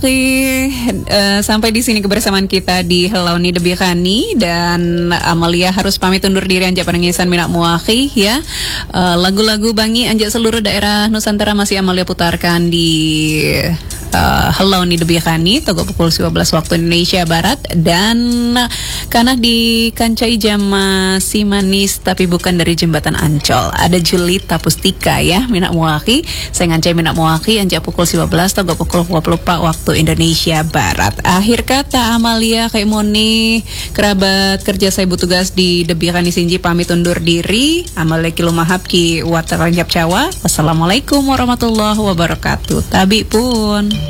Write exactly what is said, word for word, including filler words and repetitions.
uh, sampai di sini kebersamaan kita di Hello Ni Debi Khani, dan Amalia harus pamit undur diri anjak penengisan minak muakhi ya. Uh, lagu-lagu Bangi anjak seluruh daerah Nusantara masih Amalia putarkan di uh, Hello Ni Debi Khani togo pukul dua belas waktu Indonesia Barat, dan karena di kancai jam masih manis tapi bukan dari jembatan Ancol ada Julita Pustika ya minak muakhi. Saya ngancai minak muakhi anjak pukul dua belas togo pukul dua puluh empat waktu Indonesia Barat. Akhir kata Amalia kayak Moni kerabat kerja saya tugas di Debi Khani Sinji pamit undur diri. Amalia kilumahap ki wataranjap cawa. Wassalamualaikum warahmatullahi wabarakatuh. Tabi pun.